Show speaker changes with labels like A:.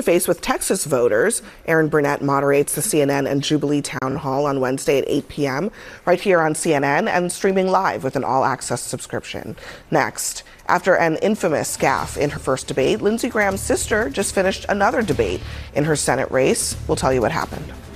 A: face-to-face with Texas voters. Erin Burnett moderates the CNN and Jubilee Town Hall on Wednesday at 8 p.m. right here on CNN and streaming live with an all-access subscription. Next, after an infamous gaffe in her first debate, Lindsey Graham's sister just finished another debate in her Senate race. We'll tell you what happened.